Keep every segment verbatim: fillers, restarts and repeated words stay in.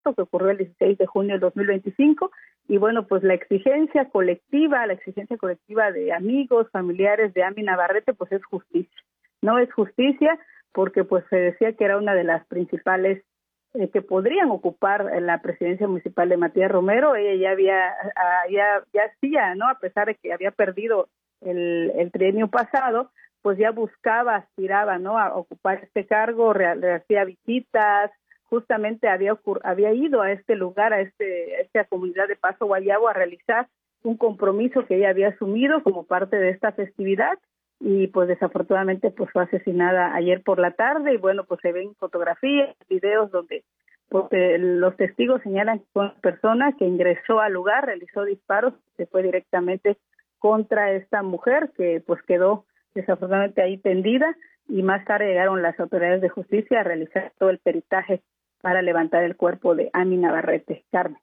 que ocurrió el dieciséis de junio del dos mil veinticinco. Y bueno, pues la exigencia colectiva, la exigencia colectiva de amigos, familiares de Ami Navarrete, pues es justicia. No es justicia porque pues se decía que era una de las principales eh, que podrían ocupar la presidencia municipal de Matías Romero. Ella ya había, ah, ya, ya hacía, ¿no? A pesar de que había perdido el, el trienio pasado, pues ya buscaba, aspiraba, ¿no? A ocupar este cargo, le hacía visitas. Justamente había había ido a este lugar, a este a esta comunidad de Paso Guayabo a realizar un compromiso que ella había asumido como parte de esta festividad y pues desafortunadamente pues fue asesinada ayer por la tarde y bueno, pues se ven fotografías, videos donde pues, eh, los testigos señalan que fue una persona que ingresó al lugar, realizó disparos, se fue directamente contra esta mujer que pues quedó desafortunadamente ahí tendida y más tarde llegaron las autoridades de justicia a realizar todo el peritaje para levantar el cuerpo de Ami Navarrete. Carmen.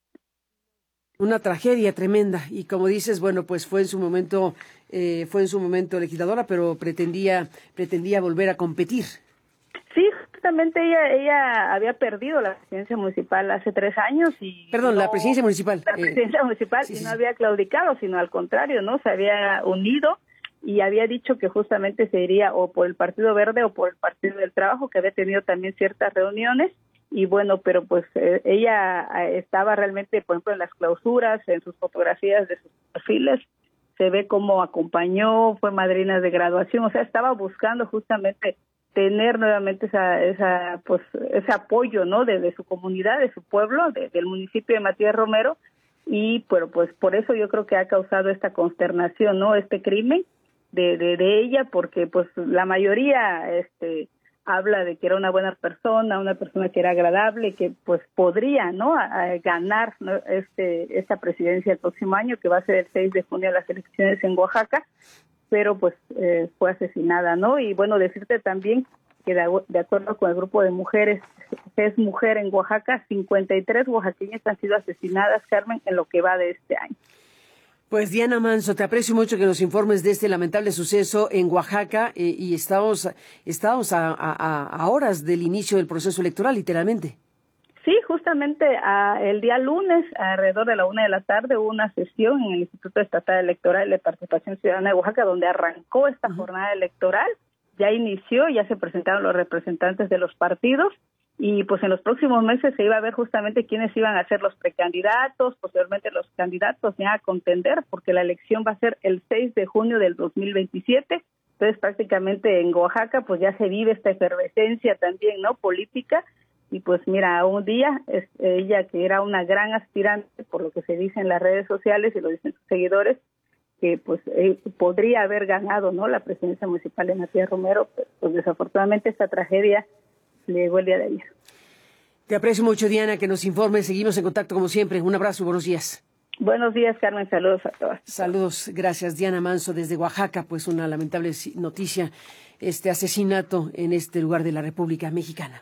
Una tragedia tremenda y como dices, bueno, pues fue en su momento, eh, fue en su momento legisladora, pero pretendía, pretendía volver a competir. Sí, justamente ella, ella había perdido la presidencia municipal hace tres años y perdón, no, la presidencia municipal, la presidencia eh, municipal sí, y sí, no sí. había claudicado, sino al contrario, no, se había unido y había dicho que justamente se iría o por el Partido Verde o por el Partido del Trabajo, que había tenido también ciertas reuniones. Y bueno, pero pues eh, ella estaba realmente, por ejemplo, en las clausuras, en sus fotografías de sus perfiles, se ve cómo acompañó, fue madrina de graduación, o sea, estaba buscando justamente tener nuevamente esa, esa, pues, ese apoyo, ¿no? De, de su comunidad, de su pueblo, de, del municipio de Matías Romero, y pero pues por eso yo creo que ha causado esta consternación, ¿no? Este crimen de, de, de ella, porque pues la mayoría, este, habla de que era una buena persona, una persona que era agradable, que pues podría, ¿no? A, a ganar, ¿no? este esta presidencia el próximo año, que va a ser el seis de junio las elecciones en Oaxaca, pero pues eh, fue asesinada, ¿no? Y bueno, decirte también que de, de acuerdo con el grupo de mujeres, que es mujer en Oaxaca, cincuenta y tres oaxaqueñas han sido asesinadas, Carmen, en lo que va de este año. Pues Diana Manso, te aprecio mucho que nos informes de este lamentable suceso en Oaxaca eh, y estamos, estamos a, a, a horas del inicio del proceso electoral, literalmente. Sí, justamente a, el día lunes, alrededor de la una de la tarde, hubo una sesión en el Instituto Estatal Electoral de Participación Ciudadana de Oaxaca, donde arrancó esta uh-huh. jornada electoral, ya inició, ya se presentaron los representantes de los partidos, y pues en los próximos meses se iba a ver justamente quiénes iban a ser los precandidatos, posteriormente los candidatos ya a contender, porque la elección va a ser el seis de junio del dos mil veintisiete, entonces prácticamente en Oaxaca pues ya se vive esta efervescencia también, ¿no? Política, y pues mira, un día es, ella que era una gran aspirante, por lo que se dice en las redes sociales y lo dicen sus seguidores, que pues eh, podría haber ganado, ¿no? La presidencia municipal de Matías Romero, pues, pues desafortunadamente esta tragedia llegó el día de ayer. Te aprecio mucho, Diana, que nos informes. Seguimos en contacto como siempre. Un abrazo, buenos días. Buenos días, Carmen. Saludos a todas. Saludos, gracias. Diana Manso desde Oaxaca, pues una lamentable noticia, este asesinato en este lugar de la República Mexicana.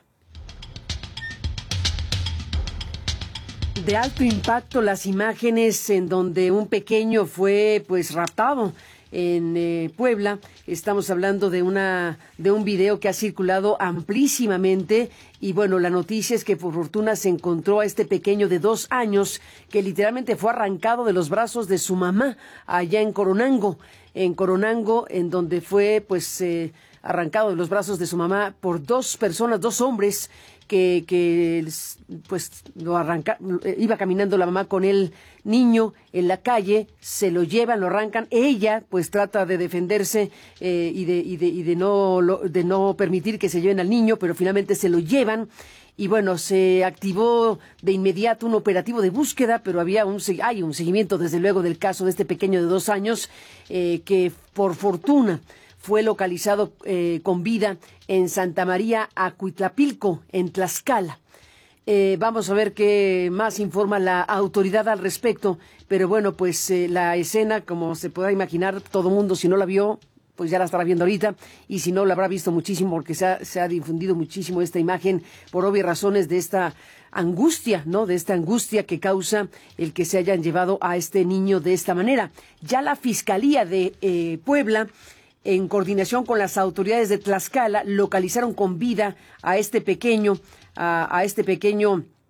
De alto impacto las imágenes en donde un pequeño fue pues raptado en eh, Puebla. Estamos hablando de una de un video que ha circulado amplísimamente y bueno, la noticia es que por fortuna se encontró a este pequeño de dos años que literalmente fue arrancado de los brazos de su mamá allá en Coronango, en Coronango, en donde fue pues eh, arrancado de los brazos de su mamá por dos personas, dos hombres que, que pues lo arranca, iba caminando la mamá con el niño en la calle, se lo llevan, lo arrancan, ella pues trata de defenderse eh, y de y de y de no lo, de no permitir que se lleven al niño, pero finalmente se lo llevan. Y bueno, se activó de inmediato un operativo de búsqueda, pero había un hay un seguimiento desde luego del caso de este pequeño de dos años eh, que por fortuna fue localizado eh, con vida en Santa María Acuitlapilco, en Tlaxcala. Eh, vamos a ver qué más informa la autoridad al respecto, pero bueno, pues eh, la escena, como se pueda imaginar, todo mundo, si no la vio, pues ya la estará viendo ahorita, y si no, la habrá visto muchísimo, porque se ha, se ha difundido muchísimo esta imagen, por obvias razones de esta angustia, ¿no? De esta angustia que causa el que se hayan llevado a este niño de esta manera. Ya la Fiscalía de eh, Puebla, en coordinación con las autoridades de Tlaxcala, localizaron con vida a este pequeño, a, a este pequeño